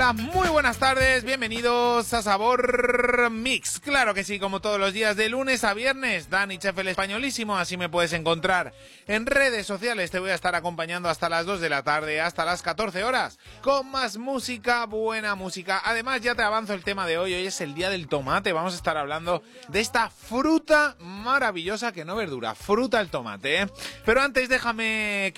Hola, muy buenas tardes, bienvenidos a Sabor Mix. Claro que sí, como todos los días de lunes a viernes, Dani Chef el Españolísimo, así me puedes encontrar en redes sociales. Te voy a estar acompañando hasta las 2 de la tarde, hasta las 14 horas, con más música, buena música. Además, ya te avanzo el tema de hoy es el día del tomate. Vamos a estar hablando de esta fruta maravillosa, que no verdura, fruta el tomate, ¿eh? Pero antes déjame